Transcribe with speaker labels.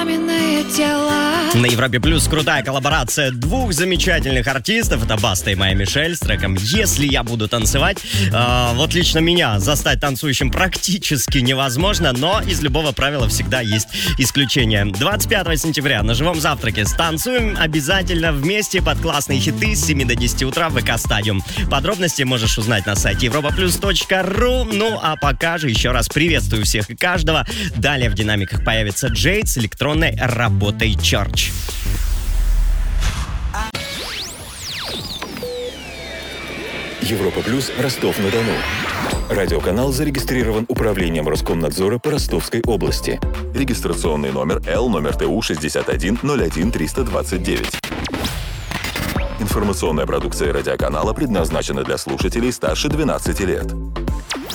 Speaker 1: маминые тела.
Speaker 2: На Европе Плюс крутая коллаборация двух замечательных артистов. Это Баста и Майя Мишель с треком «Если я буду танцевать». Вот лично меня застать танцующим практически невозможно, но из любого правила всегда есть исключение. 25 сентября на живом завтраке станцуем обязательно вместе под классные хиты с 7 до 10 утра в ВК Стадиум. Подробности можешь узнать на сайте europaplus.ru. Ну а пока же еще раз приветствую всех и каждого. Далее в динамиках появится Джейд с электронной работой Church.
Speaker 3: Европа Плюс, Ростов-на-Дону. Радиоканал зарегистрирован Управлением Роскомнадзора по Ростовской области. Регистрационный номер Л, номер ТУ 6101329. Информационная продукция радиоканала предназначена для слушателей старше 12 лет.